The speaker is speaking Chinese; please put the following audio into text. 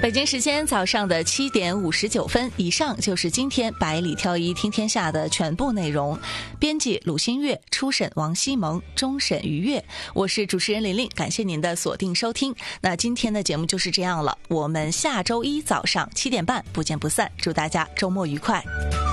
北京时间早上的7点59分，以上就是今天百里挑一听天下的全部内容。编辑鲁新月，初审王希蒙，终审于月。我是主持人琳琳，感谢您的锁定收听。那今天的节目就是这样了，我们下周一早上7点半不见不散，祝大家周末愉快。